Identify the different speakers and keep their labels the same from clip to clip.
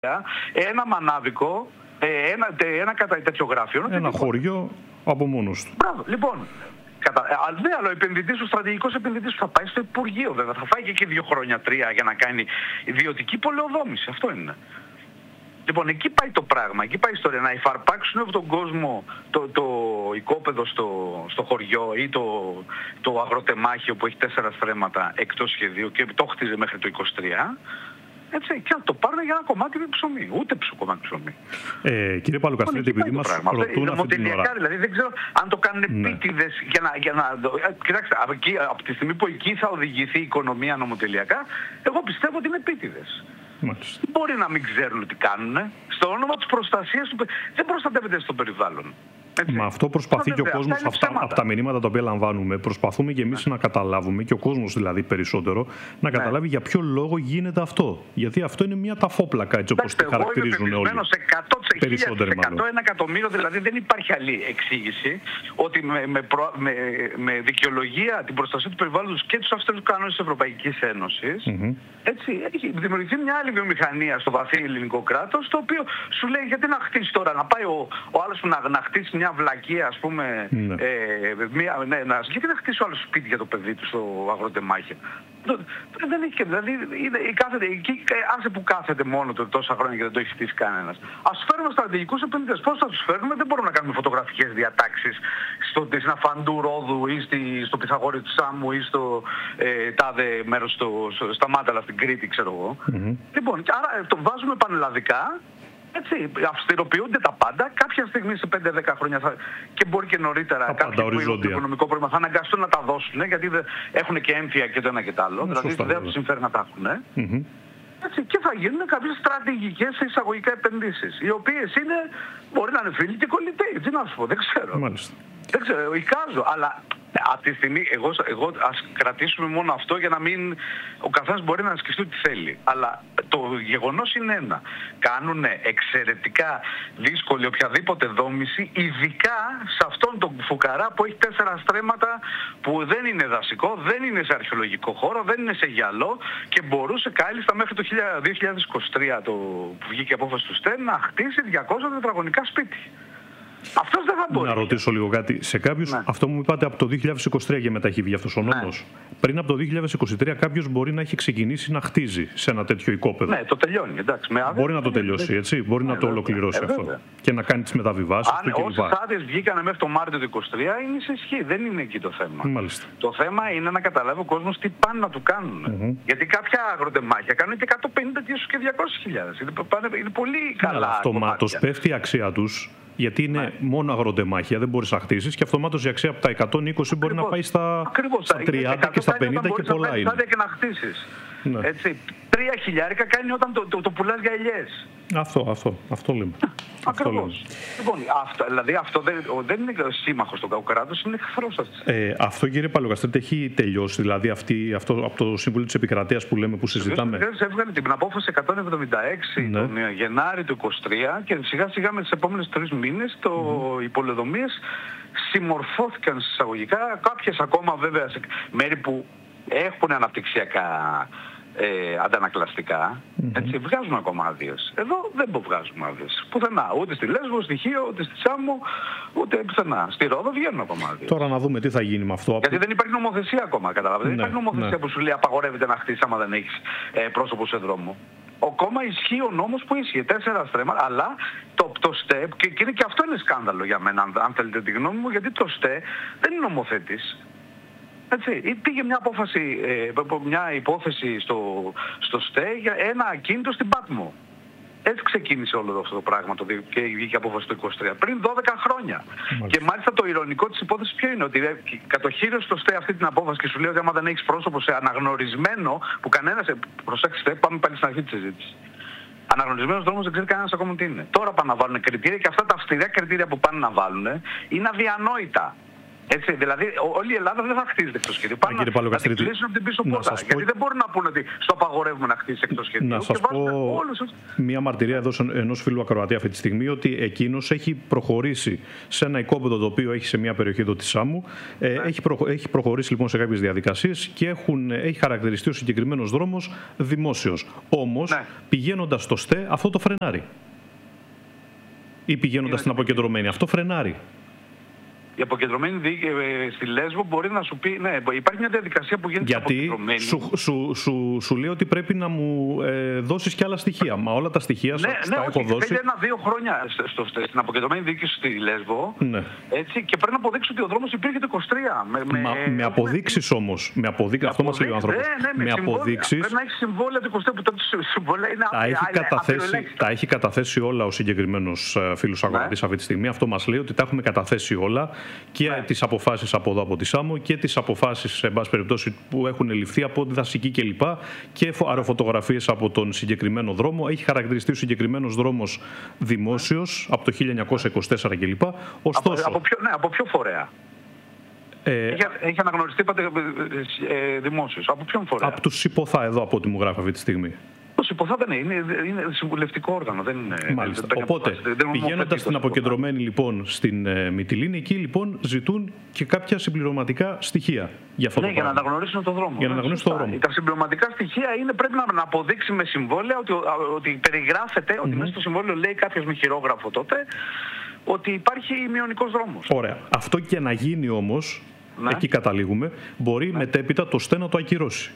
Speaker 1: ένα μανάβικο, ένα τέτοιο γράφιο.
Speaker 2: Ένα χωριό από μόνος του.
Speaker 1: Μπράβο, λοιπόν. Ναι, αλλά ο επενδυτής, ο στρατηγικός επενδυτής θα πάει στο Υπουργείο, βέβαια. Θα φάει και εκεί 2 χρόνια, 3 για να κάνει ιδιωτική πολεοδόμηση. Αυτό είναι. Λοιπόν, εκεί πάει το πράγμα, εκεί πάει η ιστορία. Να υφαρπάξουν από τον κόσμο το οικόπεδο στο χωριό ή το αγροτεμάχιο που έχει 4 στρέμματα εκτός σχεδίου και το χτίζε μέχρι το 23. Έτσι, και να το πάρουν για ένα κομμάτι ψωμί. Ούτε κομμάτι ψωμί.
Speaker 2: Κύριε Παλουκαστρίτη, επειδή μας ρωτούν αυτή την ώρα.
Speaker 1: Δηλαδή δεν ξέρω αν το κάνουν επίτηδες για να. Κοιτάξτε, από τη στιγμή που εκεί θα οδηγηθεί η οικονομία νομοτελειακά, εγώ πιστεύω ότι είναι επίτηδες. Μπορεί να μην ξέρουν τι κάνουν. Στο όνομα της προστασίας του. Δεν προστατεύεται στο περιβάλλον. Έτσι.
Speaker 2: Μα αυτό προσπαθεί και ο κόσμος, από τα μηνύματα τα οποία λαμβάνουμε, προσπαθούμε και εμείς να καταλάβουμε, και ο κόσμος δηλαδή περισσότερο, να καταλάβει για ποιο λόγο γίνεται αυτό. Γιατί αυτό είναι μια ταφόπλακα, έτσι όπως τη χαρακτηρίζουν όλοι.
Speaker 1: Περισσότερο μάλλον. 100 εκατομμύριο, δηλαδή δεν υπάρχει άλλη εξήγηση ότι με δικαιολογία την προστασία του περιβάλλοντος και τους αυστηρούς κανόνες της Ευρωπαϊκής Ένωσης, έτσι, έχει δημιουργηθεί μια άλλη βιομηχανία στο βαθύ ελληνικό κράτος, το οποίο σου λέει γιατί να χτίσει τώρα, να πάει ο άλλος που να χτίσει μια βλακεία, ας πούμε, γιατί να χτίσει ο άλλος σπίτι για το παιδί του στο αγροτεμάχιο. Δεν έχει, δηλαδή, άσε που κάθεται μόνο του τόσα χρόνια και δεν το έχει χτίσει κανένας. Ας φέρουμε στρατηγικούς επενδυτές. Πώς θα τους φέρουμε? Δεν μπορούμε να κάνουμε φωτογραφικές διατάξεις στην Αφαντού Ρόδου ή στο Πυθαγόρι του Σάμου ή στο τάδε μέρος στα Μάνταλα στην Κρήτη, ξέρω εγώ. Λοιπόν, άρα το βάζουμε πανελλαδικά. Έτσι, αυστηροποιούνται τα πάντα. Κάποια στιγμή σε 5-10 χρόνια και μπορεί και νωρίτερα κάποιοι που έχουν οικονομικό πρόβλημα θα αναγκαστούν να τα δώσουν, γιατί έχουν και έμφυα και το ένα και το άλλο. Δηλαδή δεν τους συμφέρει να τα έχουν. Έτσι, και θα γίνουν κάποιες στρατηγικές εισαγωγικά επενδύσεις, οι οποίες μπορεί να είναι φίλοι και κολλητοί. Τι να σου πω, δεν ξέρω. Δεν ξέρω, εικάζω, αλλά από τη στιγμή, εγώ ας κρατήσουμε μόνο αυτό για να μην. Ο καθένας μπορεί να ασκηστεί ό,τι θέλει. Αλλά το γεγονός είναι ένα. Κάνουν εξαιρετικά δύσκολη οποιαδήποτε δόμηση, ειδικά σε αυτόν τον φουκαρά που έχει 4 στρέμματα, που δεν είναι δασικό, δεν είναι σε αρχαιολογικό χώρο, δεν είναι σε γυαλό και μπορούσε κάλλιστα μέχρι το 2023 που βγήκε η απόφαση του ΣΤΕ να χτίσει 200 τετραγωνικά σπίτι. Αυτός δεν θα μπορεί.
Speaker 2: Να ρωτήσω λίγο κάτι. Σε κάποιους, αυτό μου είπατε από το 2023 και μετά έχει βγει αυτός ο νόμος. Πριν από το 2023 κάποιος μπορεί να έχει ξεκινήσει να χτίζει σε ένα τέτοιο οικόπεδο.
Speaker 1: Ναι, το τελειώνει. Εντάξει,
Speaker 2: μπορεί να το τελειώσει, έτσι. Μπορεί να το ολοκληρώσει αυτό. Και να κάνει τις μεταβιβάσεις του κλπ.
Speaker 1: Όσες άδειες βγήκαν μέχρι το Μάρτιο του 2023 είναι σε ισχύ. Δεν είναι εκεί το θέμα.
Speaker 2: Μάλιστα.
Speaker 1: Το θέμα είναι να καταλάβει ο κόσμος τι πάνε να του κάνουν. Γιατί κάποια αγροτεμάχια κάνουν και 150 και 200.000. Είναι πολύ καλά.
Speaker 2: Αυτομάτως πέφτει η αξία τους. Γιατί είναι μόνο αγροτεμάχια, δεν μπορείς να χτίσεις και αυτομάτως η αξία από τα 120 μπορεί να πάει στα 30 και στα 50 και πολλά είναι.
Speaker 1: Και να χτίσεις. Έτσι, 3.000 κάνει όταν το πουλάς για ελιές.
Speaker 2: Αυτό λέμε.
Speaker 1: Ακριβώς. Λοιπόν, αυτό δεν είναι σύμμαχος του κράτους, είναι εχθρός αυτής.
Speaker 2: Αυτό, κύριε Παλουκαστρίτη, έχει τελειώσει, δηλαδή αυτό από το Συμβούλιο της Επικρατείας που λέμε, που συζητάμε.
Speaker 1: Έβγαλε την απόφαση 176 τον Γενάρη του 2023 και σιγά σιγά με τις επόμενες 3 μήνες οι πολεοδομίες συμμορφώθηκαν εισαγωγικά. Κάποιες ακόμα βέβαια σε μέρη που έχουν αναπτυξιακά αντανακλαστικά, έτσι, βγάζουν ακόμα άδειες. Εδώ δεν βγάζουμε άδειες. Πουθενά. Ούτε στη Λέσβο, στη Χίο, ούτε στη Σάμο, ούτε πουθενά. Στη Ρόδο βγαίνουν ακόμα άδειες.
Speaker 2: Τώρα να δούμε τι θα γίνει με αυτό.
Speaker 1: Γιατί δεν υπάρχει νομοθεσία ακόμα, καταλαβαίνετε. Δεν υπάρχει νομοθεσία που σου λέει απαγορεύεται να χτίσεις άμα δεν έχεις πρόσωπο σε δρόμο. Ακόμα ισχύει ο νόμος που ίσχυε 4 στρέμματα, αλλά το ΣΤΕ, και είναι και αυτό είναι σκάνδαλο για μένα, αν θέλετε τη γνώμη μου, γιατί το ΣΤΕ δεν είναι νομοθέτης. Έτσι, πήγε μια υπόθεση στο ΣΤΕ για ένα ακίνητο στην Πάτμο. Έτσι ξεκίνησε όλο αυτό το πράγμα και βγήκε απόφαση το 2023, πριν 12 χρόνια. Και μάλιστα το ηρωνικό της υπόθεσης ποιο είναι, ότι κατοχύρωσε το ΣΤΕ αυτή την απόφαση και σου λέει ότι άμα δεν έχεις πρόσωπο σε αναγνωρισμένο, που κανένας, προσέξτε, πάμε πάλι στην αρχή της συζήτησης. Αναγνωρισμένος δρόμος δεν ξέρει κανένας ακόμα τι είναι. Τώρα πάνε να βάλουν κριτήρια και αυτά τα αυστηρά κριτήρια που πάνε να βάλουν είναι αδιανόητα. Έτσι, δηλαδή, όλη η Ελλάδα δεν θα χτίζεται εκτός σχεδίου. Πάνε να την κλείσουν από την πίσω πόρτα. Γιατί δεν μπορούν να πούνε ότι στο απαγορεύουμε να χτίσει εκτός σχεδίου.
Speaker 2: Να σας πω μια μαρτυρία εδώ ενός φίλου ακροατή αυτή τη στιγμή, ότι εκείνος έχει προχωρήσει σε ένα οικόπεδο το οποίο έχει σε μια περιοχή εδώ της Σάμου. Έχει προχωρήσει λοιπόν σε κάποιες διαδικασίες και έχει χαρακτηριστεί ο συγκεκριμένος δρόμος δημόσιος. Όμως, πηγαίνοντας στο ΣΤΕ, αυτό το φρενάρει. Ή πηγαίνοντας στην αποκεντρωμένη, αυτό φρενάρει.
Speaker 1: Η αποκεντρωμένη στη Λέσβο μπορεί να σου πει, ναι, υπάρχει μια διαδικασία που γίνεται αποκεντρωμένη.
Speaker 2: Σου λέει ότι πρέπει να μου δώσεις και άλλα στοιχεία. Μα όλα τα στοιχεία στα έχω δώσει.
Speaker 1: Θέλει 1-2 χρόνια στην αποκεντρωμένη διοίκηση στη Λέσβο. Ναι. Έτσι, και πρέπει να αποδείξει ότι ο δρόμος υπήρχε το 23.
Speaker 2: Με αποδείξεις όμως. Αυτό μας λέει ο άνθρωπος.
Speaker 1: Με αποδείξεις. Πρέπει να έχει συμβόλαια το 23 που τότε συμβόλαια είναι
Speaker 2: τα έχει καταθέσει όλα ο συγκεκριμένος φίλος αγορατής αυτή τη στιγμή. Αυτό μας λέει ότι τα έχουμε καταθέσει όλα. Και τις αποφάσεις από εδώ από τη Σάμο και τις αποφάσεις σε πάση περιπτώσει που έχουν ληφθεί από τη δασική κλπ. Και αεροφωτογραφίες από τον συγκεκριμένο δρόμο. Έχει χαρακτηριστεί ο συγκεκριμένος δρόμος δημόσιος από το 1924 κλπ. Ωστόσο,
Speaker 1: από ποιο φορέα? Έχει αναγνωριστεί δημόσιος. Από ποιον φορέα?
Speaker 2: Από τους Υποθά, εδώ από ό,τι μου γράφει αυτή τη στιγμή.
Speaker 1: Το Υποθά δεν είναι συμβουλευτικό όργανο. Δεν είναι,
Speaker 2: μάλιστα. Οπότε, πηγαίνοντας στην αποκεντρωμένη λοιπόν στην Μυτιλήνη, εκεί λοιπόν ζητούν και κάποια συμπληρωματικά στοιχεία για αυτό το
Speaker 1: για να αναγνωρίσουν τον δρόμο.
Speaker 2: Για να αναγνωρίσουν τον δρόμο.
Speaker 1: Τα συμπληρωματικά στοιχεία πρέπει να αποδείξει με συμβόλαια ότι περιγράφεται, ότι μέσα στο συμβόλαιο λέει κάποιος με χειρόγραφο τότε, ότι υπάρχει μειωνικός δρόμος.
Speaker 2: Ωραία. Αυτό και να γίνει όμως, εκεί καταλήγουμε, μπορεί μετέπειτα το ΣΤΕ να το ακυρώσει.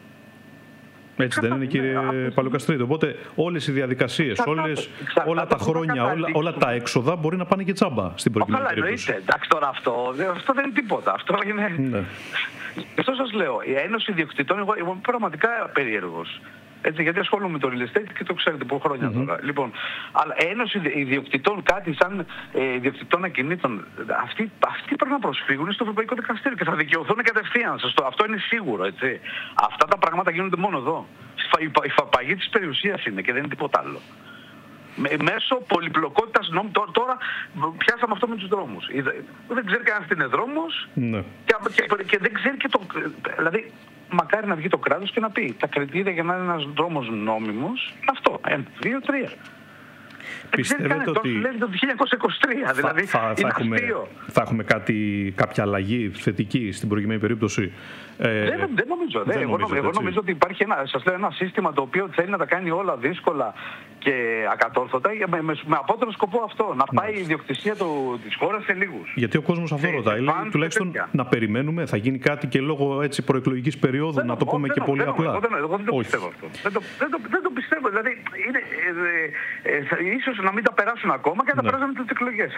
Speaker 2: Έτσι δεν είναι, κύριε Παλαιοκαστρίδη? Οπότε όλες οι διαδικασίες, όλα τα χρόνια, όλα τα έξοδα μπορεί να πάνε και τσάμπα στην προκειμένη περίπτωση.
Speaker 1: Εντάξει, τώρα αυτό δεν είναι τίποτα. Αυτό είναι. Ναι. Αυτό σας λέω. Η Ένωση Ιδιοκτητών, εγώ είμαι πραγματικά περίεργος. Έτσι, γιατί ασχολούμαι με το real estate και το ξέρετε από χρόνια τώρα. Λοιπόν, αλλά Ένωση Ιδιοκτητών, κάτι σαν ιδιοκτητών ακινήτων, αυτοί πρέπει να προσφύγουν στο Ευρωπαϊκό Δικαστήριο και θα δικαιωθούν κατευθείαν. Αυτό είναι σίγουρο. Έτσι. Αυτά τα πράγματα γίνονται μόνο εδώ. Η φαπαγή της περιουσίας είναι και δεν είναι τίποτα άλλο. Μέσω πολυπλοκότητας νόμου. Τώρα πιάσαμε αυτό με τους δρόμους. Δεν ξέρει κανένας τι είναι δρόμος και δεν ξέρει και το. Δηλαδή, μακάρι να βγει το κράτος και να πει τα κριτήρια για να είναι ένας δρόμος νόμιμος είναι αυτό. 1, 2, 3.
Speaker 2: Πιστεύετε ότι
Speaker 1: λέει το 1923, δηλαδή
Speaker 2: θα έχουμε κάποια αλλαγή θετική στην προηγούμενη περίπτωση?
Speaker 1: Δεν νομίζω. Εγώ νομίζω ότι υπάρχει ένα σύστημα το οποίο θέλει να τα κάνει όλα δύσκολα και ακατόρθωτα με απότερο σκοπό αυτό, να πάει η ιδιοκτησία της χώρας σε λίγους.
Speaker 2: Γιατί ο κόσμος αυτό ρωτάει. Λέει τουλάχιστον να περιμένουμε, θα γίνει κάτι και λόγω προεκλογικής περίοδου, να το πούμε και πολύ απλά.
Speaker 1: Εγώ δεν το πιστεύω αυτό. Δεν το πιστεύω. Δηλαδή, ίσως να μην τα περάσουν ακόμα και να τα περάσουν με τις εκλογές.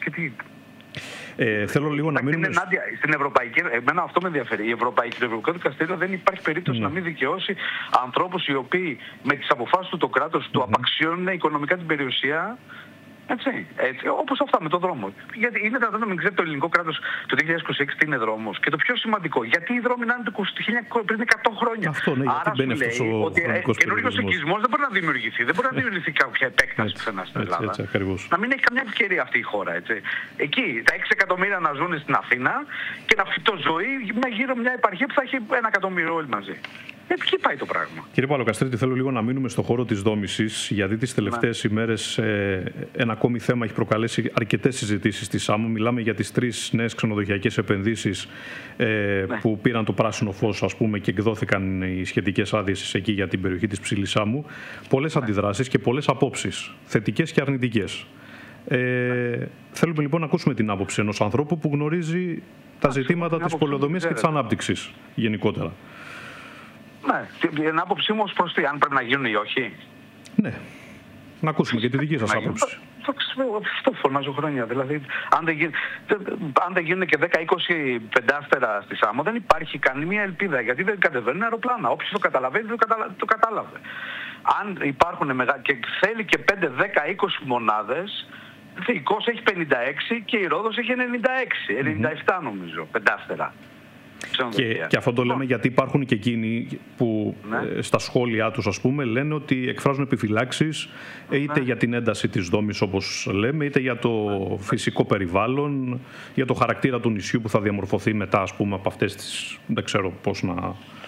Speaker 2: Θέλω λίγο να μείνουμε.
Speaker 1: Στην Ευρωπαϊκή, εμένα αυτό με ενδιαφέρει. Το Ευρωπαϊκό Δικαστήριο δεν υπάρχει περίπτωση να μην δικαιώσει ανθρώπους οι οποίοι με τις αποφάσεις του το κράτος του απαξιώνουν οικονομικά την περιουσία. Έτσι, όπως αυτά με το δρόμο. Γιατί είναι δυνατόν να μην ξέρει το ελληνικό κράτος το 2026 τι είναι δρόμος. Και το πιο σημαντικό, γιατί οι δρόμοι να είναι πριν 100 χρόνια.
Speaker 2: Αυτό, ναι,
Speaker 1: άρα σου λέει ότι καινούργιος οικισμός δεν μπορεί να δημιουργηθεί. Δεν μπορεί να δημιουργηθεί κάποια επέκταση πουθενά στην Ελλάδα. Να μην έχει καμιά ευκαιρία αυτή η χώρα. Έτσι. Εκεί τα 6 εκατομμύρια να ζουν στην Αθήνα και να φυτοζωεί γύρω μια επαρχία που θα έχει 1 εκατομμύριο όλοι μαζί. Εκεί πάει το πράγμα.
Speaker 2: Κύριε Παλαιοκαστρίτη, θέλω λίγο να μείνουμε στον χώρο της δόμησης, γιατί τις τελευταίες ημέρες ένα ακόμη θέμα έχει προκαλέσει αρκετές συζητήσεις στη Σάμο. Μιλάμε για τις 3 νέες ξενοδοχειακές επενδύσεις που πήραν το πράσινο φως, ας πούμε, και εκδόθηκαν οι σχετικές άδειες εκεί για την περιοχή της Ψηλής Σάμου. Πολλές αντιδράσεις και πολλές απόψεις, θετικές και αρνητικές. Θέλουμε λοιπόν να ακούσουμε την άποψη ενός ανθρώπου που γνωρίζει τα ζητήματα της πολεοδομίας και της ανάπτυξης γενικότερα.
Speaker 1: Ναι, την άποψή μου ως προς τι, αν πρέπει να γίνουν ή όχι.
Speaker 2: Ναι, να ακούσουμε και τη δική σας άποψη.
Speaker 1: Αυτό φωνάζω χρόνια. Δηλαδή, αν δεν γίνουν και 10-20 πεντάστερα στη Σάμο, δεν υπάρχει καμία ελπίδα, γιατί δεν κατεβαίνουν αεροπλάνα. Όποιος το καταλαβαίνει, το κατάλαβε. Αν υπάρχουν και θέλει και 5, 10, 20 μονάδες, η Κος έχει 56 και η Ρόδος έχει 96, 97 νομίζω, πεντάστερα.
Speaker 2: Και αυτό το λέμε γιατί υπάρχουν και εκείνοι που στα σχόλιά τους, ας πούμε, λένε ότι εκφράζουν επιφυλάξεις είτε για την ένταση της δόμης, όπως λέμε, είτε για το φυσικό περιβάλλον, για το χαρακτήρα του νησιού που θα διαμορφωθεί μετά, ας πούμε, από αυτές τις... Δεν ξέρω πώς να...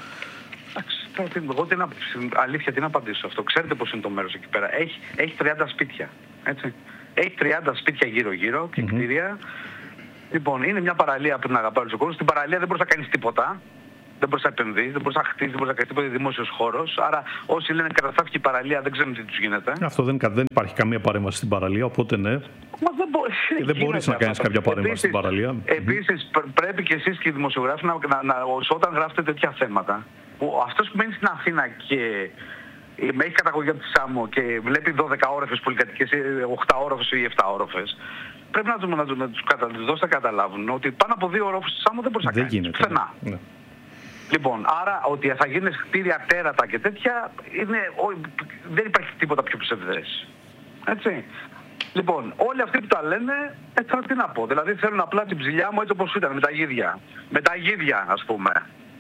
Speaker 1: Εγώ αλήθεια τι να απαντήσω αυτό. Ξέρετε πώς είναι το μέρος εκεί πέρα. Έχει 30 σπίτια. Έτσι. Έχει 30 σπίτια γύρω-γύρω και κτίρια. Λοιπόν, είναι μια παραλία που την αγαπάει ο κόσμος. Στην παραλία δεν μπορείς να κάνεις τίποτα. Δεν μπορείς να επενδύσεις, δεν μπορείς να χτίσεις, δεν μπορείς να κάνεις τίποτα. Είναι δημόσιος χώρος. Άρα όσοι λένε καταστάθηκε η παραλία δεν ξέρουν τι τους γίνεται.
Speaker 2: Αυτό δεν υπάρχει καμία παρέμβαση στην παραλία, οπότε ναι. Δεν μπορείς να κάνεις κάποια παρέμβαση στην παραλία.
Speaker 1: Επίσης πρέπει και εσείς και οι δημοσιογράφοι όταν γράφετε τέτοια θέματα, αυτός που μένει στην Αθήνα και με έχει καταγωγή από τη Σάμο και βλέπει 12 όροφες πολυκατοικίες, 8 όροφες ή 7 όροφες, πρέπει να τους δώσετε να καταλάβουν ότι πάνω από 2 όροφες στη Σάμο δεν μπορείς να κάνεις πουθενά. Ναι. Λοιπόν, άρα ότι θα γίνουν κτίρια τέρατα και τέτοια, δεν υπάρχει τίποτα πιο ψευδές. Έτσι. Λοιπόν, όλοι αυτοί που τα λένε, τώρα τι να πω, δηλαδή θέλουν απλά την ψηλιά μου έτσι όπως ήταν, με τα γίδια. Με τα γίδια, ας πούμε.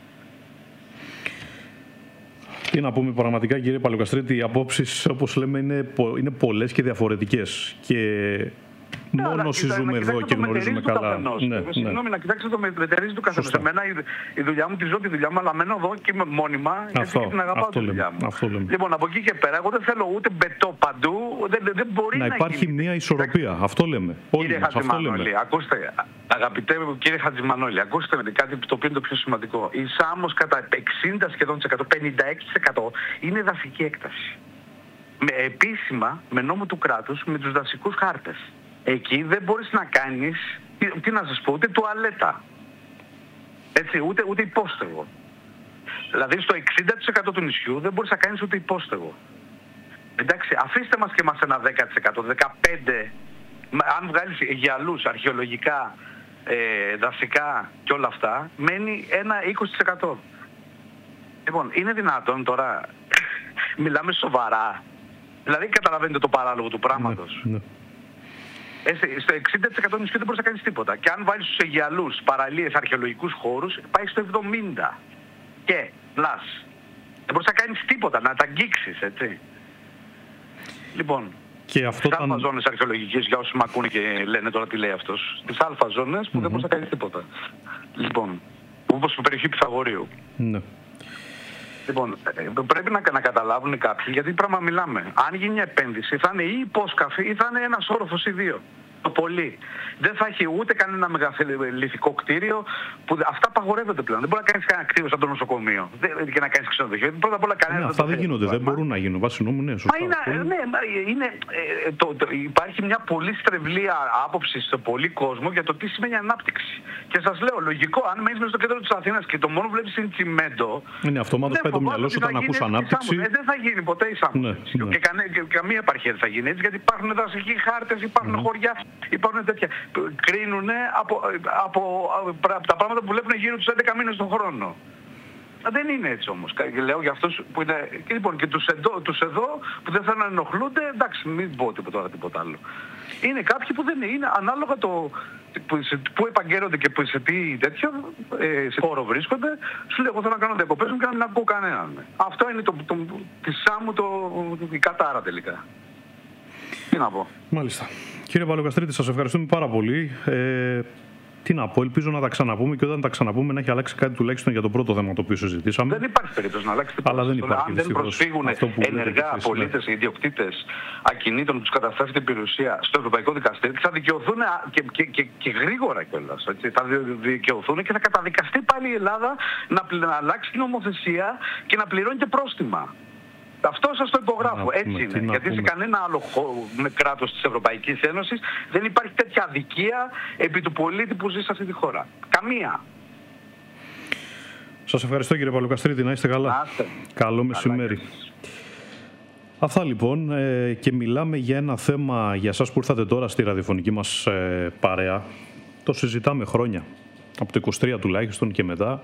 Speaker 2: Τι να πούμε πραγματικά, κύριε Παλουκαστρίτη, οι απόψεις, όπως λέμε, είναι πολλές και διαφορετικές. Και μόνο όσοι ζούμε εδώ και γνωρίζουμε καλά.
Speaker 1: Συγγνώμη, να κοιτάξετε το μετερίζει του καθενός. Εμένα η δουλειά μου, τη ζω τη δουλειά μου, αλλά μένω εδώ και είμαι μόνιμα γιατί την αγαπάω τη δουλειά μου. Λοιπόν, από εκεί και πέρα, εγώ δεν θέλω ούτε μπετό παντού, δεν μπορεί να
Speaker 2: υπάρχει μια ισορροπία. Αυτό λέμε.
Speaker 1: Κύριε Χατζημανόλη, ακούστε, αγαπητέ μου κύριε Χατζημανόλη, ακούστε με κάτι το οποίο είναι το πιο σημαντικό. Η Σάμος κατά 60 σχεδόν 56% είναι εδαφική έκταση. Επίσημα, με νόμο του κράτους, με τους δασικούς χάρτες. Εκεί δεν μπορείς να κάνεις, τι να σας πω, ούτε τουαλέτα. Έτσι, ούτε υπόστεγο. Δηλαδή στο 60% του νησιού δεν μπορείς να κάνεις ούτε υπόστεγο. Εντάξει, αφήστε μας και μας ένα 10%, 15%. Αν βγάλεις γυαλούς, αρχαιολογικά, δασικά και όλα αυτά, μένει ένα 20%. Λοιπόν, είναι δυνατόν τώρα, μιλάμε σοβαρά. Δηλαδή καταλαβαίνετε το παράλογο του πράγματος. Ναι. Στο 60% του νησιού δεν μπορείς να κάνεις τίποτα. Και αν βάλεις σε γυαλούς, παραλίες, αρχαιολογικούς χώρους, πάει στο 70%. Και πλάς. Δεν μπορείς να κάνεις τίποτα, να τα αγγίξεις, έτσι. Λοιπόν, στις αλφα ζώνες αρχαιολογικές, για όσους με ακούνε και λένε τώρα τι λέει αυτός, στις αλφα ζώνες που δεν μπορείς να κάνεις τίποτα. Λοιπόν, όπως στην περιοχή Πυθαγορείου. Ναι. Λοιπόν, πρέπει να καταλάβουν κάποιοι γιατί πράγμα μιλάμε. Αν γίνει μια επένδυση θα είναι ή υπόσκαφη ή θα είναι ένας όροφος ή δύο. Το πολύ. Δεν θα έχει ούτε κανένα μεγαλυθικό κτίριο που αυτά απαγορεύονται πλέον. Δεν μπορεί να κάνεις κανένα κτίριο σαν το νοσοκομείο και να κάνεις ξενοδοχείο. Πρώτα απ' όλα κανένα.
Speaker 2: Αυτά δεν γίνονται, δεν μπορούν να γίνουν. Βάσει νόμου, ναι, σωστά.
Speaker 1: Υπάρχει μια πολύ στρεβλή άποψη σε πολύ κόσμο για το τι σημαίνει ανάπτυξη. Και σας λέω, λογικό, αν μένεις μέσα στο κέντρο της Αθήνας και το μόνο που βλέπεις είναι τσιμέντο.
Speaker 2: Είναι αυτομάτως πάει το μυαλό σου όταν ακούς ανάπτυξη.
Speaker 1: Δεν θα γίνει ποτέ η Σάμος. Και καμία επαρχία δεν θα γίνει έτσι γιατί υπάρχουν δασικοί χάρτες, υπάρχουν χωριά. Υπάρχουν τέτοια. Κρίνουνε από τα πράγματα που βλέπουν γύρω τους 11 μήνες τον χρόνο. Δεν είναι έτσι όμως. Λέω για αυτούς που είναι. Και λοιπόν και τους εδώ που δεν θέλουν να ενοχλούνται, εντάξει, μην πω τίποτα άλλο. Είναι κάποιοι που δεν είναι. Ανάλογα το που επαγγέλλονται και σε τι τέτοιο σε χώρο βρίσκονται, σου λέω: εγώ θέλω να κάνω διακοπές μου και να μην ακούω κανέναν. Αυτό είναι τη Σάμου η κατάρα τελικά. Τι να πω.
Speaker 2: Μάλιστα. Κύριε Παλουκαστρίτη, σας ευχαριστούμε πάρα πολύ. Τι να πω, ελπίζω να τα ξαναπούμε και όταν τα ξαναπούμε να έχει αλλάξει κάτι τουλάχιστον για το πρώτο θέμα το οποίο συζητήσαμε.
Speaker 1: Δεν υπάρχει περίπτωση να αλλάξει τίποτα.
Speaker 2: Αλλά δεν υπάρχει.
Speaker 1: Αν δεν προσφύγουν ενεργά πολίτες, ιδιοκτήτες ακινήτων που τους καταστρέφει την περιουσία στο Ευρωπαϊκό Δικαστήριο, θα δικαιωθούν και γρήγορα κιόλας. Θα δικαιωθούν και θα καταδικαστεί πάλι η Ελλάδα να αλλάξει την νομοθεσία και να πληρώνει και πρόστιμα. Αυτό σας το υπογράφω. Έτσι είναι. Γιατί σε κανένα άλλο κράτος της Ευρωπαϊκής Ένωσης δεν υπάρχει τέτοια αδικία επί του πολίτη που ζει σε αυτή τη χώρα. Καμία.
Speaker 2: Σας ευχαριστώ κύριε Παλουκαστρίτη. Να είστε καλά. Καλό μεσημέρι. Αυτά λοιπόν και μιλάμε για ένα θέμα για εσάς που ήρθατε τώρα στη ραδιοφωνική μας παρέα. Το συζητάμε χρόνια. Από το 23 τουλάχιστον και μετά.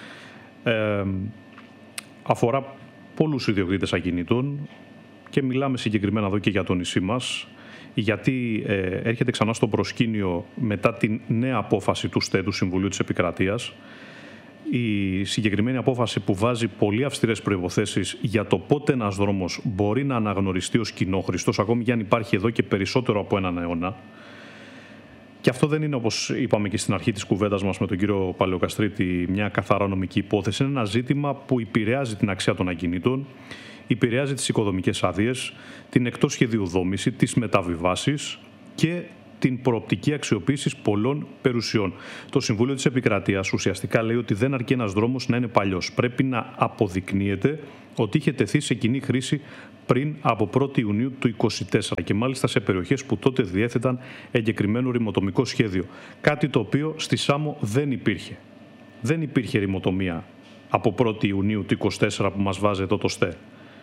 Speaker 2: Αφορά πολλούς ιδιοκτήτες ακινήτων και μιλάμε συγκεκριμένα εδώ και για το νησί μας, γιατί έρχεται ξανά στο προσκήνιο μετά την νέα απόφαση του ΣΤΕ, του Συμβουλίου της Επικρατείας, η συγκεκριμένη απόφαση που βάζει πολύ αυστηρές προϋποθέσεις για το πότε ένας δρόμος μπορεί να αναγνωριστεί ως κοινόχρηστος, ακόμη και αν υπάρχει εδώ και περισσότερο από έναν αιώνα. Και αυτό δεν είναι, όπως είπαμε και στην αρχή της κουβέντας μας με τον κύριο Παλαιοκαστρίτη, μια καθαρά νομική υπόθεση. Είναι ένα ζήτημα που επηρεάζει την αξία των ακινήτων, επηρεάζει τις οικοδομικές άδειες, την εκτός σχεδίου δόμηση, τις μεταβιβάσεις και την προοπτική αξιοποίηση πολλών περιουσιών. Το Συμβούλιο της Επικρατείας ουσιαστικά λέει ότι δεν αρκεί ένας δρόμος να είναι παλιός. Πρέπει να αποδεικνύεται ότι είχε τεθεί σε κοινή χρήση πριν από 1η Ιουνίου του 2024 και μάλιστα σε περιοχές που τότε διέθεταν εγκεκριμένο ρημοτομικό σχέδιο. Κάτι το οποίο στη Σάμο δεν υπήρχε. Δεν υπήρχε ρημοτομία από 1η Ιουνίου του 2024 που μας βάζει εδώ το ΣΤΕ.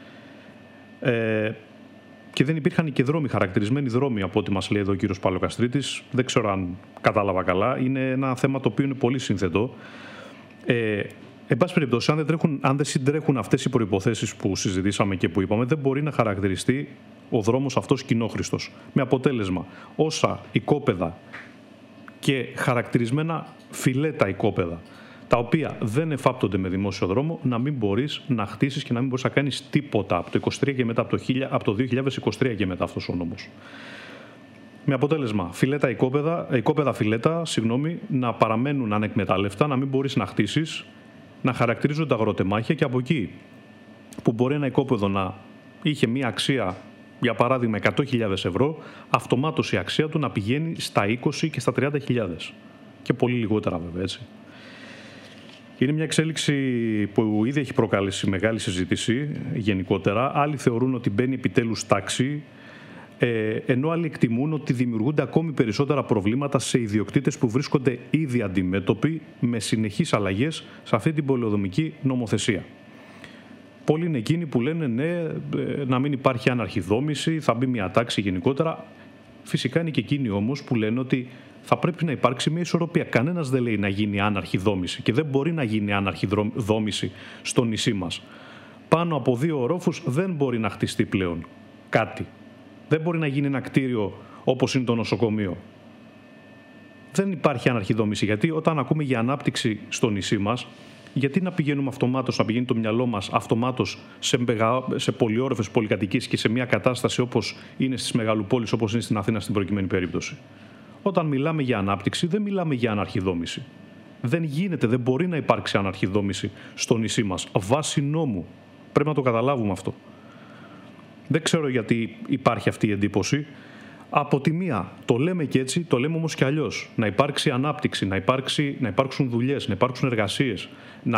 Speaker 2: Και δεν υπήρχαν και δρόμοι, χαρακτηρισμένοι δρόμοι από ό,τι μας λέει εδώ ο κύριος Παλαιοκαστρίτης. Δεν ξέρω αν κατάλαβα καλά. Είναι ένα θέμα το οποίο είναι πολύ σύνθετο. Εν πάση περιπτώσει, αν δεν συντρέχουν αυτές οι προϋποθέσεις που συζητήσαμε και που είπαμε, δεν μπορεί να χαρακτηριστεί ο δρόμος αυτός κοινόχρηστος. Με αποτέλεσμα, όσα οικόπεδα και χαρακτηρισμένα φιλέτα οικόπεδα, τα οποία δεν εφάπτονται με δημόσιο δρόμο, να μην μπορείς να χτίσεις και να μην μπορείς να κάνεις τίποτα από το 23 και μετά, από το 2023 και μετά αυτός ο νόμος. Με αποτέλεσμα, οικόπεδα φιλέτα, να παραμένουν ανεκμετάλλευτα, να μην μπορείς να χτίσεις, να χαρακτηρίζονται αγροτεμάχια και από εκεί που μπορεί ένα οικόπεδο να είχε μία αξία, για παράδειγμα 100.000 ευρώ, αυτομάτως η αξία του να πηγαίνει στα 20 και στα 30.000. Και πολύ λιγότερα βέβαια, έτσι. Είναι μια εξέλιξη που ήδη έχει προκαλέσει μεγάλη συζήτηση γενικότερα. Άλλοι θεωρούν ότι μπαίνει επιτέλους τάξη, ενώ άλλοι εκτιμούν ότι δημιουργούνται ακόμη περισσότερα προβλήματα σε ιδιοκτήτες που βρίσκονται ήδη αντιμέτωποι με συνεχείς αλλαγές σε αυτή την πολεοδομική νομοθεσία. Πολλοί είναι εκείνοι που λένε ναι, να μην υπάρχει άναρχη δόμηση, θα μπει μια τάξη γενικότερα. Φυσικά είναι και εκείνοι όμως που λένε ότι θα πρέπει να υπάρξει μια ισορροπία. Κανένας δεν λέει να γίνει άναρχη δόμηση και δεν μπορεί να γίνει άναρχη δόμηση στο νησί μας. Πάνω από 2 ορόφους δεν μπορεί να χτιστεί πλέον κάτι. Δεν μπορεί να γίνει ένα κτίριο όπως είναι το νοσοκομείο. Δεν υπάρχει άναρχη δόμηση, γιατί όταν ακούμε για ανάπτυξη στο νησί μας, γιατί να πηγαίνουμε αυτομάτως, να πηγαίνει το μυαλό μας αυτομάτως σε πολυόροφες πολυκατοικίες και σε μια κατάσταση όπως είναι στις μεγαλοπόλεις, όπως είναι στην Αθήνα στην προκειμένη περίπτωση. Όταν μιλάμε για ανάπτυξη, δεν μιλάμε για αναρχιδόμηση. Δεν γίνεται, δεν μπορεί να υπάρξει αναρχιδόμηση στο νησί μας. Βάσει νόμου. Πρέπει να το καταλάβουμε αυτό. Δεν ξέρω γιατί υπάρχει αυτή η εντύπωση. Από τη μία το λέμε και έτσι, το λέμε όμως και αλλιώς. Να υπάρξει ανάπτυξη, να υπάρξουν δουλειές, να υπάρξουν εργασίες,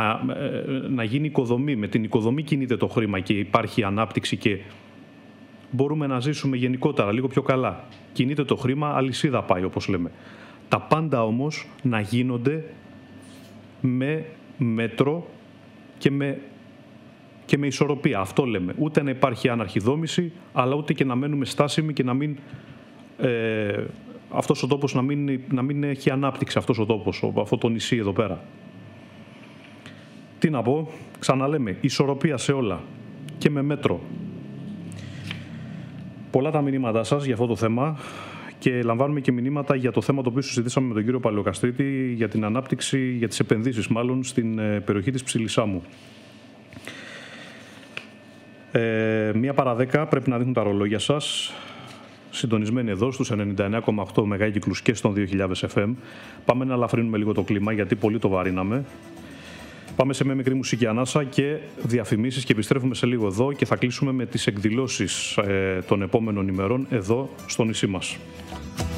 Speaker 2: να γίνει οικοδομή. Με την οικοδομή κινείται το χρήμα και υπάρχει ανάπτυξη και μπορούμε να ζήσουμε γενικότερα λίγο πιο καλά. Κινείται το χρήμα, αλυσίδα πάει όπως λέμε. Τα πάντα όμως να γίνονται με μέτρο και με ισορροπία. Αυτό λέμε. Ούτε να υπάρχει άναρχη δόμηση, αλλά ούτε και να μένουμε στάσιμοι και να μην αυτός ο τόπος να μην έχει ανάπτυξη, αυτός ο τόπος, αυτό το νησί εδώ πέρα. Τι να πω, ξαναλέμε, ισορροπία σε όλα και με μέτρο. Πολλά τα μηνύματά σας για αυτό το θέμα και λαμβάνουμε και μηνύματα για το θέμα το οποίο συζητήσαμε με τον κύριο Παλαιοκαστρίτη για την ανάπτυξη, για τις επενδύσεις μάλλον στην περιοχή της Ψηλής Σάμου. 1:10 πρέπει να δείχνουν τα ρολόγια σας. Συντονισμένοι εδώ στους 99,8 μεγάκυκλους και στον 2000 FM. Πάμε να ελαφρύνουμε λίγο το κλίμα γιατί πολύ το βαρύναμε. Πάμε σε μια μικρή μουσική ανάσα και διαφημίσεις και επιστρέφουμε σε λίγο εδώ και θα κλείσουμε με τις εκδηλώσεις των επόμενων ημερών εδώ στο νησί μας.